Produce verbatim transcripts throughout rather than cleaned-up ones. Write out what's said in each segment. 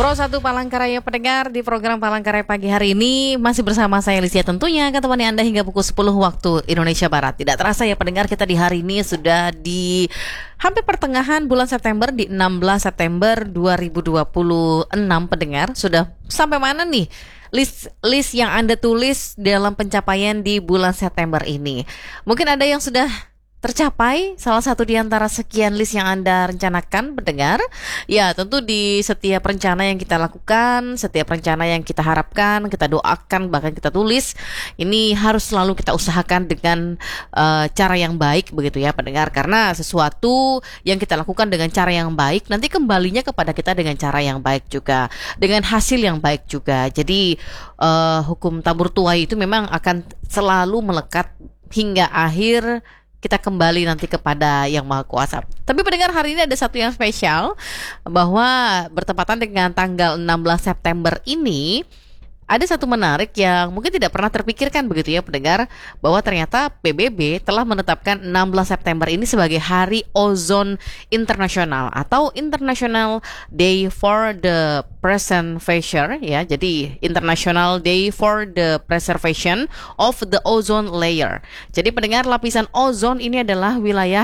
Pro satu Palangkaraya pendengar, di program Palangkaraya pagi hari ini masih bersama saya Lisia tentunya akan temani Anda hingga pukul sepuluh waktu Indonesia Barat. Tidak terasa ya pendengar, kita di hari ini sudah di hampir pertengahan bulan September, di enam belas September dua ribu dua puluh enam pendengar. Sudah sampai mana nih list list yang Anda tulis dalam pencapaian di bulan September ini? Mungkin ada yang sudah tercapai salah satu di antara sekian list yang Anda rencanakan pendengar. Ya, tentu di setiap rencana yang kita lakukan, setiap rencana yang kita harapkan, kita doakan, bahkan kita tulis, ini harus selalu kita usahakan dengan uh, cara yang baik begitu ya pendengar. Karena sesuatu yang kita lakukan dengan cara yang baik nanti kembalinya kepada kita dengan cara yang baik juga, dengan hasil yang baik juga. Jadi uh, hukum tabur tuai itu memang akan selalu melekat hingga akhir kita kembali nanti kepada Yang Maha Kuasa. Tapi pendengar, hari ini ada satu yang spesial, bahwa bertepatan dengan tanggal enam belas September ini ada satu menarik yang mungkin tidak pernah terpikirkan begitu ya pendengar, bahwa ternyata P B B telah menetapkan enam belas September ini sebagai Hari Ozon Internasional atau International Day for the Preservation ya. Jadi International Day for the Preservation of the Ozone Layer. Jadi pendengar, lapisan ozon ini adalah wilayah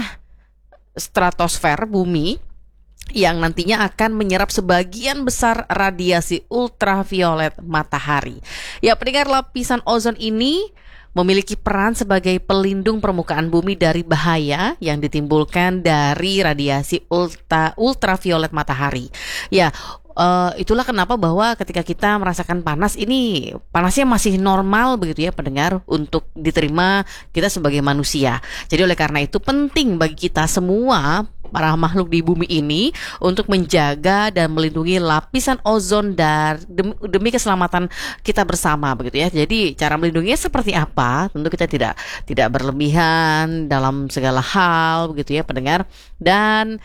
stratosfer bumi yang nantinya akan menyerap sebagian besar radiasi ultraviolet matahari. Ya pendengar, lapisan ozon ini memiliki peran sebagai pelindung permukaan bumi dari bahaya yang ditimbulkan dari radiasi ultra, ultraviolet matahari. Ya, Uh, itulah kenapa bahwa ketika kita merasakan panas ini, panasnya masih normal begitu ya pendengar, untuk diterima kita sebagai manusia. Jadi oleh karena itu penting bagi kita semua, para makhluk di bumi ini, untuk menjaga dan melindungi lapisan ozon dan demi, demi keselamatan kita bersama begitu ya. Jadi cara melindunginya seperti apa? Tentu kita tidak tidak berlebihan dalam segala hal begitu ya pendengar. Dan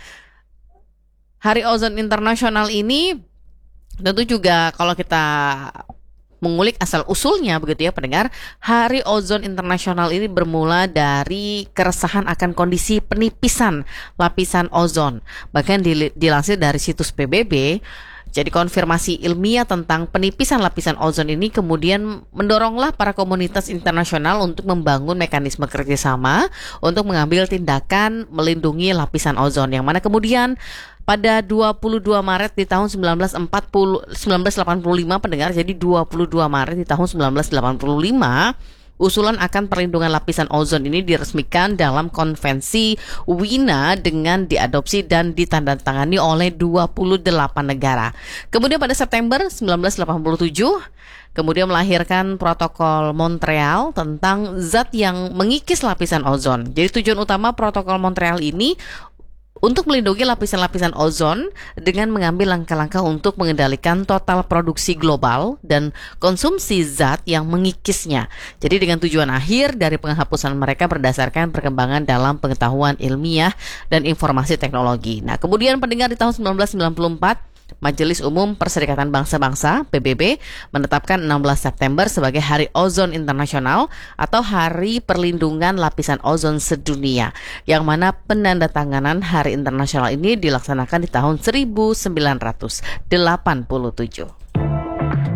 Hari Ozon Internasional ini tentu juga kalau kita mengulik asal usulnya begitu ya pendengar, Hari Ozon Internasional ini bermula dari keresahan akan kondisi penipisan lapisan ozon. Bahkan dilansir dari situs P B B, jadi konfirmasi ilmiah tentang penipisan lapisan ozon ini kemudian mendoronglah para komunitas internasional untuk membangun mekanisme kerjasama untuk mengambil tindakan melindungi lapisan ozon, yang mana kemudian pada dua puluh dua Maret di tahun sembilan belas delapan puluh lima pendengar, jadi dua puluh dua Maret di tahun sembilan belas delapan puluh lima, usulan akan perlindungan lapisan ozon ini diresmikan dalam konvensi Wina dengan diadopsi dan ditandatangani oleh dua puluh delapan negara. Kemudian pada September sembilan belas delapan puluh tujuh, kemudian melahirkan protokol Montreal tentang zat yang mengikis lapisan ozon. Jadi tujuan utama protokol Montreal ini untuk melindungi lapisan-lapisan ozon dengan mengambil langkah-langkah untuk mengendalikan total produksi global dan konsumsi zat yang mengikisnya. Jadi dengan tujuan akhir dari penghapusan mereka berdasarkan perkembangan dalam pengetahuan ilmiah dan informasi teknologi. Nah, kemudian pendengar, di tahun sembilan belas sembilan puluh empat Majelis Umum Perserikatan Bangsa-Bangsa P B B menetapkan enam belas September sebagai Hari Ozon Internasional atau Hari Perlindungan Lapisan Ozon Sedunia, yang mana penandatanganan Hari Internasional ini dilaksanakan di tahun seribu sembilan ratus delapan puluh tujuh.